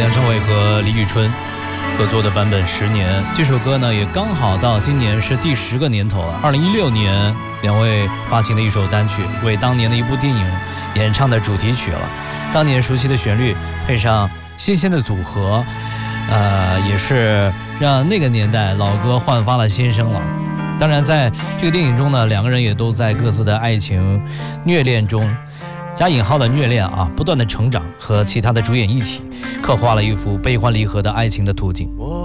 梁朝伟和李宇春合作的版本《10年》，这首歌呢也刚好到今年是第10个年头了。2016年，两位发行的一首单曲，为当年的一部电影演唱的主题曲了。当年熟悉的旋律配上新鲜的组合，也是让那个年代老歌焕发了新生了。当然，在这个电影中呢，两个人也都在各自的爱情虐恋中，加引号的虐恋啊，不断的成长，和其他的主演一起刻画了一幅悲欢离合的爱情的图景。